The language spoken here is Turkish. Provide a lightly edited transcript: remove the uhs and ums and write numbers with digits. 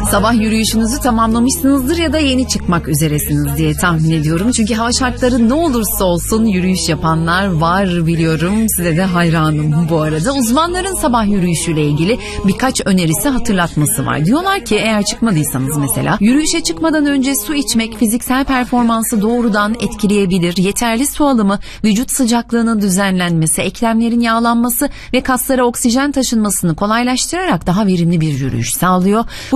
Sabah yürüyüşünüzü tamamlamışsınızdır ya da yeni çıkmak üzeresiniz diye tahmin ediyorum. Çünkü hava şartları ne olursa olsun yürüyüş yapanlar var biliyorum. Size de hayranım bu arada. Uzmanların sabah yürüyüşüyle ilgili birkaç önerisi, hatırlatması var. Diyorlar ki eğer çıkmadıysanız mesela yürüyüşe çıkmadan önce su içmek fiziksel performansı doğrudan etkileyebilir. Yeterli su alımı, vücut sıcaklığının düzenlenmesi, eklemlerin yağlanması ve kaslara oksijen taşınmasını kolaylaştırarak daha verimli bir yürüyüş sağlıyor.